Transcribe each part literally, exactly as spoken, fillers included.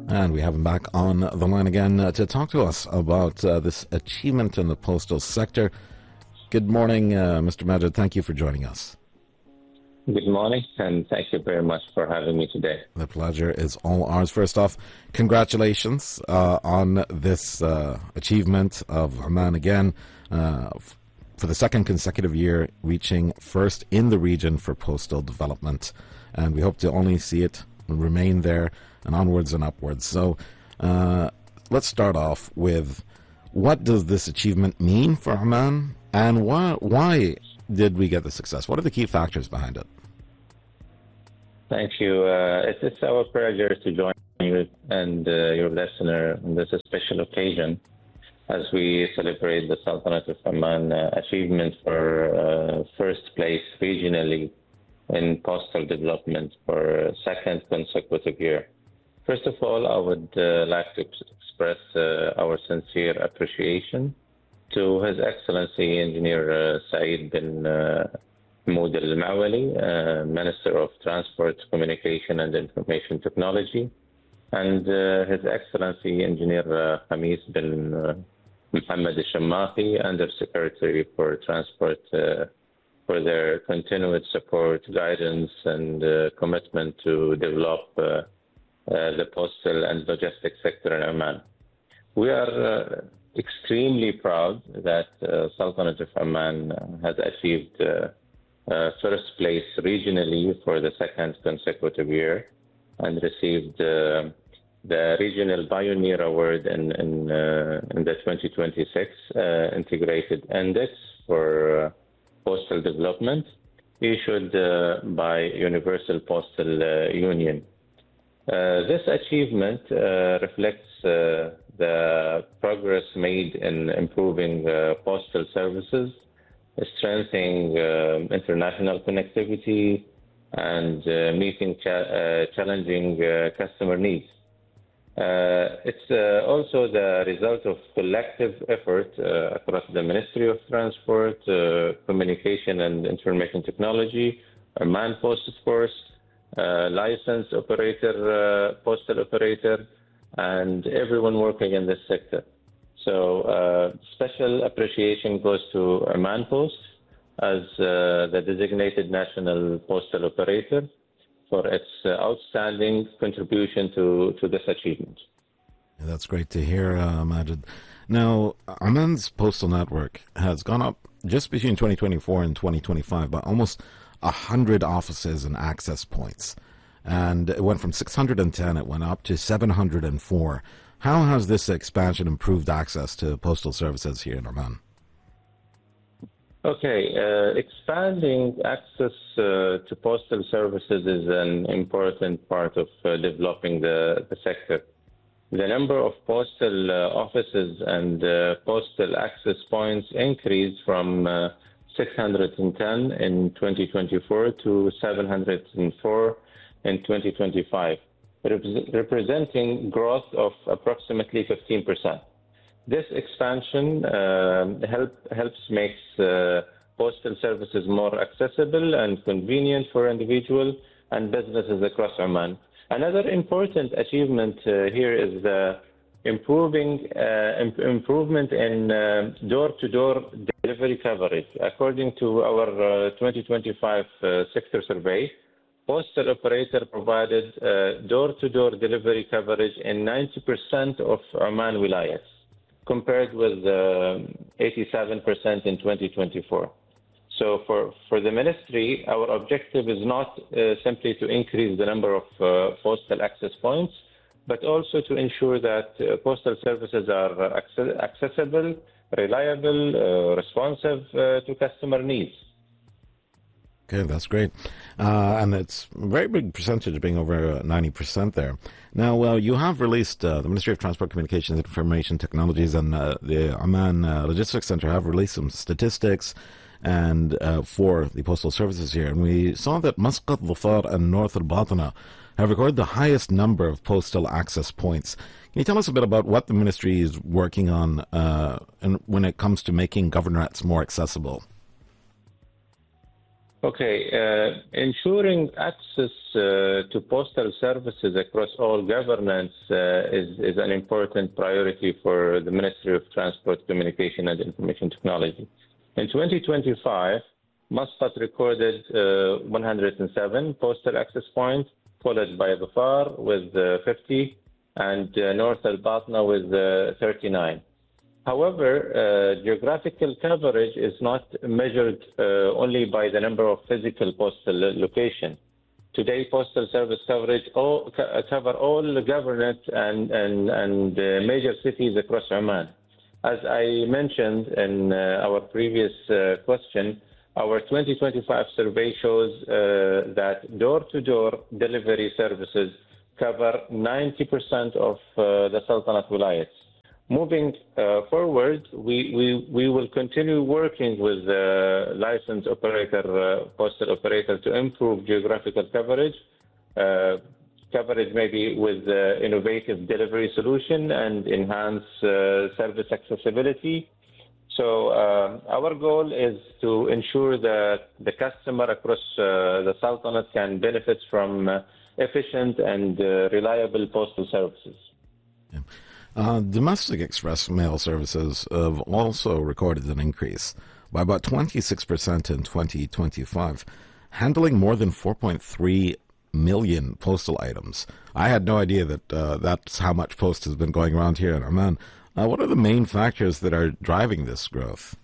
And we have him back on the line again uh, to talk to us about uh, this achievement in the postal sector. Good morning, uh, Mister Majid. Thank you for joining us. Good morning, and thank you very much for having me today. The pleasure is all ours. First off, congratulations uh, on this uh, achievement of Oman again, uh, f- for the second consecutive year, reaching first in the region for postal development. And we hope to only see it remain there and onwards and upwards. So uh, let's start off with, what does this achievement mean for Oman, and why, why did we get the success? What are the key factors behind it? Thank you. Uh, it's, it's our pleasure to join you and uh, your listener on this special occasion as we celebrate the Sultanate of Oman uh, achievement for uh, first place regionally in postal development for a second consecutive year. First of all, I would uh, like to express uh, our sincere appreciation to His Excellency Engineer uh, Saeed bin uh, Moud Al-Mawali, uh, Minister of Transport, Communication and Information Technology, and uh, His Excellency Engineer uh, Khamis bin uh, Mohammed Al-Shammafi, Undersecretary for Transport, uh, for their continued support, guidance, and uh, commitment to develop uh, uh, the postal and logistics sector in Oman. We are uh, extremely proud that uh, Sultanate of Oman has achieved uh, uh, first place regionally for the second consecutive year and received uh, the Regional Pioneer Award in, in, uh, in the twenty twenty-six uh, Integrated Index for uh, Postal Development, issued uh, by Universal Postal uh, Union. Uh, this achievement uh, reflects uh, the progress made in improving uh, postal services, strengthening uh, international connectivity, and uh, meeting cha- uh, challenging uh, customer needs. Uh, it's uh, also the result of collective effort uh, across the Ministry of Transport, uh, Communication and Information Technology, Oman Post Force, uh, licensed operator, uh, postal operator, and everyone working in this sector. So uh, special appreciation goes to Oman Post as uh, the designated national postal operator for its uh, outstanding contribution to, to this achievement. Yeah, that's great to hear, uh, Majid. Now, Oman's postal network has gone up just between twenty twenty-four and twenty twenty-five by almost one hundred offices and access points. And it went from six hundred ten, it went up to seven hundred four. How has this expansion improved access to postal services here in Oman? Okay, uh, expanding access uh, to postal services is an important part of uh, developing the, the sector. The number of postal uh, offices and uh, postal access points increased from uh, six hundred ten in twenty twenty-four to seven hundred four in twenty twenty-five, rep- representing growth of approximately fifteen percent. This expansion uh, help, helps make uh, postal services more accessible and convenient for individuals and businesses across Oman. Another important achievement uh, here is the improving uh, imp- improvement in uh, door-to-door delivery coverage. According to our uh, twenty twenty-five uh, sector survey, postal operator provided uh, door-to-door delivery coverage in ninety percent of Oman wilayas, compared with uh, eighty-seven percent in twenty twenty-four. So for, for the ministry, our objective is not uh, simply to increase the number of uh, postal access points, but also to ensure that uh, postal services are access- accessible, reliable, uh, responsive uh, to customer needs. Okay, that's great. Uh, and it's a very big percentage, being over ninety percent there. Now, uh, you have released, uh, the Ministry of Transport, Communications and Information Technologies and uh, the Oman uh, Logistics Center have released some statistics and uh, for the postal services here. And we saw that Muscat, Dhofar and North Al-Batna have recorded the highest number of postal access points. Can you tell us a bit about what the ministry is working on uh, and when it comes to making governorates more accessible? Okay, uh, ensuring access uh, to postal services across all governments uh, is, is an important priority for the Ministry of Transport, Communication and Information Technology. In twenty twenty-five, Muscat recorded uh, one hundred seven postal access points, followed by Dhafar with uh, fifty and uh, North Al-Batna with uh, thirty-nine. However, uh, geographical coverage is not measured uh, only by the number of physical postal locations. Today, postal service coverage all, co- cover all the government and, and, and uh, major cities across Oman. As I mentioned in uh, our previous uh, question, our twenty twenty-five survey shows uh, that door-to-door delivery services cover ninety percent of uh, the Sultanate Wilayats. Moving uh, forward, we, we, we will continue working with the licensed operator, uh, postal operator to improve geographical coverage, uh, coverage maybe with uh, innovative delivery solution and enhance uh, service accessibility. So uh, our goal is to ensure that the customer across uh, the Sultanate can benefit from uh, efficient and uh, reliable postal services. Yeah. Uh, domestic express mail services have also recorded an increase by about twenty-six percent in twenty twenty-five, handling more than four point three million postal items. I had no idea that uh, that's how much post has been going around here in Oman. Uh, what are the main factors that are driving this growth?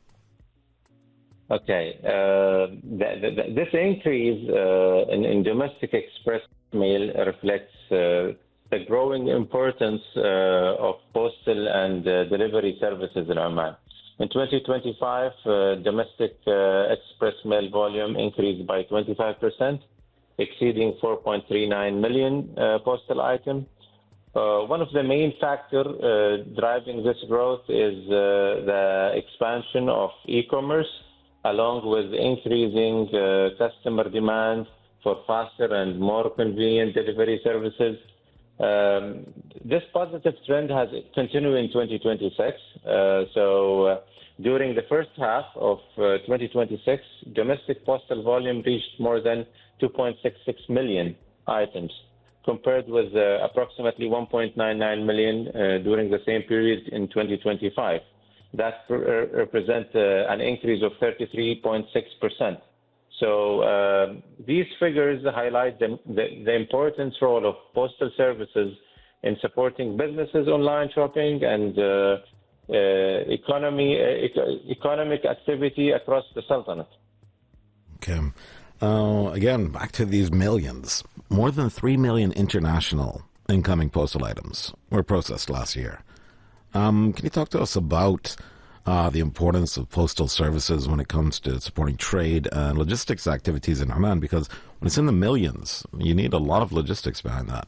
Okay, uh, th- th- this increase uh, in, in domestic express mail reflects uh, the growing importance uh, of postal and uh, delivery services in Oman. In twenty twenty-five, uh, domestic uh, express mail volume increased by twenty-five percent, exceeding four point three nine million uh, postal items. Uh, one of the main factors uh, driving this growth is uh, the expansion of e-commerce, along with increasing uh, customer demand for faster and more convenient delivery services. Um, this positive trend has continued in twenty twenty-six. Uh, so uh, during the first half of uh, twenty twenty-six, domestic postal volume reached more than two point six six million items, compared with uh, approximately one point nine nine million uh, during the same period in twenty twenty-five. That uh, represents uh, an increase of thirty-three point six percent. So uh, these figures highlight the, the, the important role of postal services in supporting businesses online shopping and uh, uh, economy, uh, economic activity across the Sultanate. Okay. Uh, again, back to these millions. More than three million international incoming postal items were processed last year. Um, can you talk to us about uh, the importance of postal services when it comes to supporting trade and logistics activities in Oman? Because when it's in the millions, you need a lot of logistics behind that.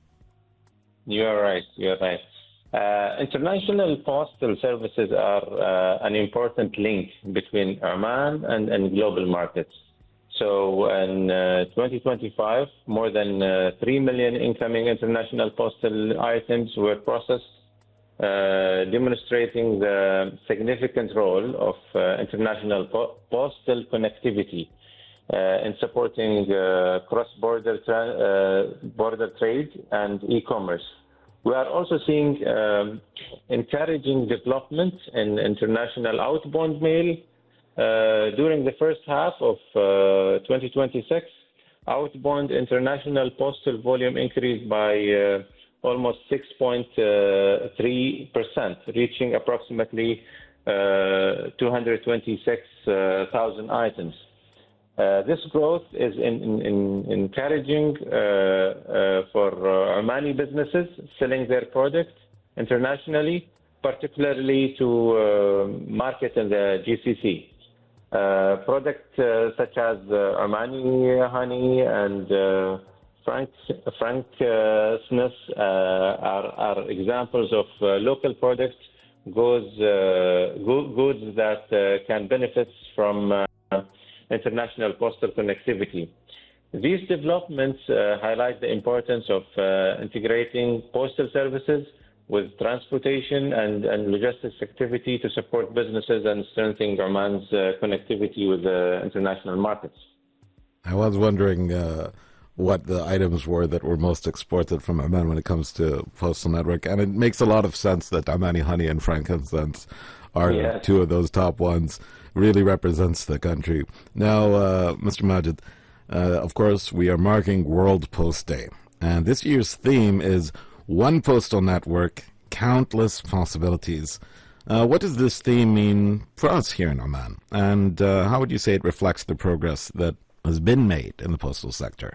You're right. You're right. Uh, international postal services are uh, an important link between Oman and, and global markets. So in uh, twenty twenty-five, more than uh, three million incoming international postal items were processed, uh, demonstrating the significant role of uh, international po- postal connectivity uh, in supporting uh, cross-border tra- uh, border trade and e-commerce. We are also seeing um, encouraging development in international outbound mail. Uh, during the first half of uh, twenty twenty-six, outbound international postal volume increased by uh, almost six point three percent, reaching approximately uh, two hundred twenty-six thousand items. Uh, this growth is in, in, in encouraging uh, uh, for uh, Omani businesses selling their products internationally, particularly to uh, market in the G C C. Uh, products uh, such as uh, Omani honey and uh, Frank Frank uh, Smith uh, are, are examples of uh, local products, goods, uh, goods that uh, can benefit from uh, international postal connectivity. These developments uh, highlight the importance of uh, integrating postal services with transportation and, and logistics activity to support businesses and strengthening Oman's uh, connectivity with the international markets. I was wondering uh, what the items were that were most exported from Oman when it comes to postal network, and it makes a lot of sense that Omani honey and frankincense are yes. two of those top ones. Really represents the country. Now, uh, Mister Majid, uh, of course, we are marking World Post Day, and this year's theme is One Postal Network, Countless Possibilities. Uh, what does this theme mean for us here in Oman? And uh, how would you say it reflects the progress that has been made in the postal sector?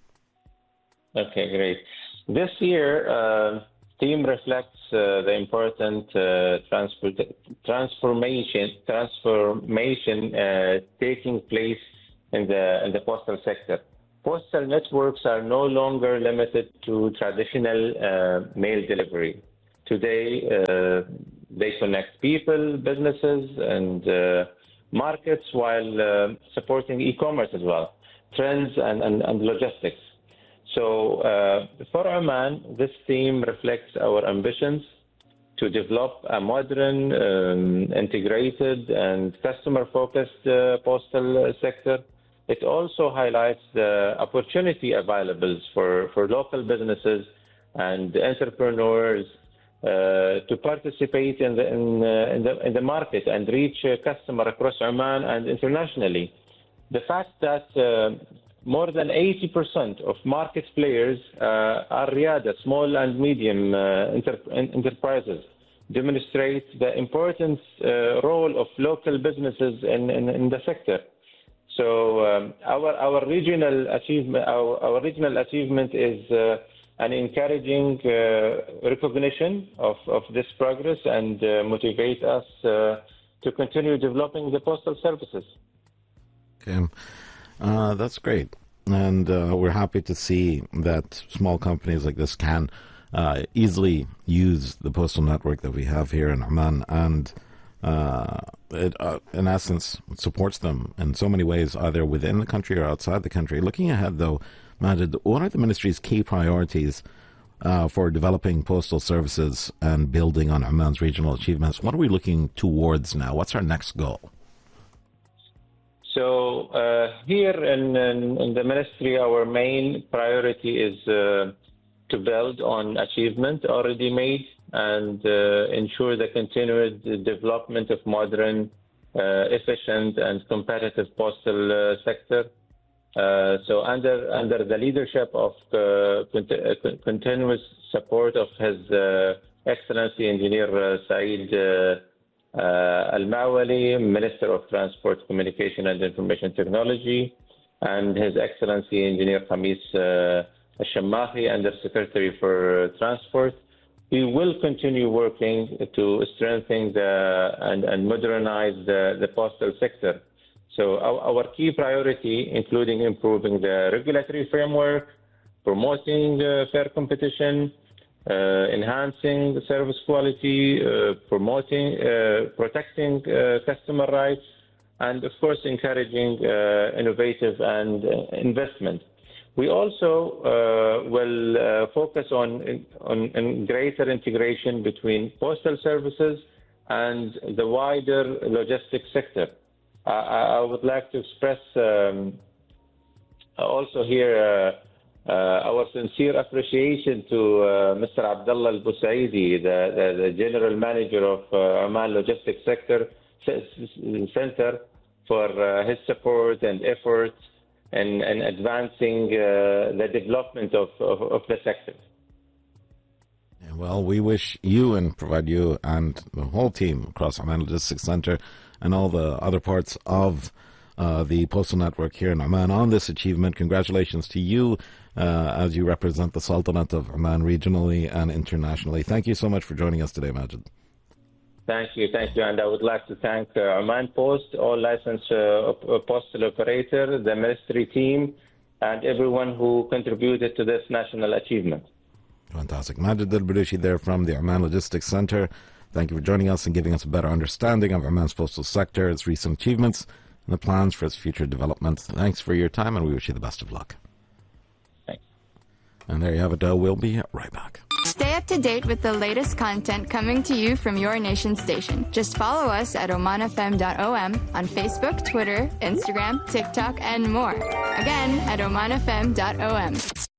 Okay, great. This year, uh, theme reflects uh, the important uh, transport, transformation transformation uh, taking place in the in the postal sector. Postal networks are no longer limited to traditional uh, mail delivery. Today, uh, they connect people, businesses, and uh, markets while uh, supporting e-commerce as well, trends and, and, and logistics. So uh, for Oman, this theme reflects our ambitions to develop a modern, um, integrated, and customer-focused uh, postal sector. It also highlights the opportunity available for, for local businesses and entrepreneurs uh, to participate in the, in, uh, in, the, in the market and reach a customer across Oman and internationally. The fact that uh, more than eighty percent of market players uh, are Riyada, small and medium uh, inter enterprises, demonstrates the important uh, role of local businesses in, in, in the sector. So um, our our regional achievement our, our regional achievement is uh, an encouraging uh, recognition of, of this progress and uh, motivate us uh, to continue developing the postal services. Okay, uh, that's great, and uh, we're happy to see that small companies like this can uh, easily use the postal network that we have here in Oman, and uh, it, uh, in essence, supports them in so many ways, either within the country or outside the country. Looking ahead, though, Majid, what are the ministry's key priorities uh, for developing postal services and building on Oman's regional achievements? What are we looking towards now? What's our next goal? So uh, here in, in, in the ministry, our main priority is uh, to build on achievement already made and uh, ensure the continued development of modern, uh, efficient, and competitive postal uh, sector. Uh, so under under the leadership of uh, cont continuous support of His uh, Excellency Engineer uh, Saeed uh, Uh, Al-Mawali, Minister of Transport, Communication and Information Technology, and His Excellency Engineer Khamis uh, Al-Shammahi, Undersecretary for Transport. We will continue working to strengthen the, and, and modernize the, the postal sector. So our, our key priority, including improving the regulatory framework, promoting uh, fair competition, Uh, enhancing the service quality, uh, promoting, uh, protecting uh, customer rights, and of course encouraging uh, innovative and uh, investment. We also uh, will uh, focus on, on, on greater integration between postal services and the wider logistics sector. I, I would like to express um, also here uh, Uh, our sincere appreciation to uh, Mister Abdullah Al-Busaidi, the, the, the General Manager of uh, Oman Logistics Sector Center, for uh, his support and efforts in, in advancing uh, the development of, of, of the sector. Yeah, well, we wish you and provide you and the whole team across Oman Logistics Center and all the other parts of uh, the postal network here in Oman on this achievement. Congratulations to you Uh, as you represent the Sultanate of Oman regionally and internationally. Thank you so much for joining us today, Majid. Thank you, thank you. And I would like to thank uh, Oman Post, all licensed uh, postal operator, the ministry team, and everyone who contributed to this national achievement. Fantastic. Majid Al-Balushi there from the Oman Logistics Center. Thank you for joining us and giving us a better understanding of Oman's postal sector, its recent achievements, and the plans for its future development. Thanks for your time, and we wish you the best of luck. And there you have it. Uh, we'll be right back. Stay up to date with the latest content coming to you from your nation station. Just follow us at oman f m dot o m on Facebook, Twitter, Instagram, TikTok, and more. Again, at oman f m dot o m.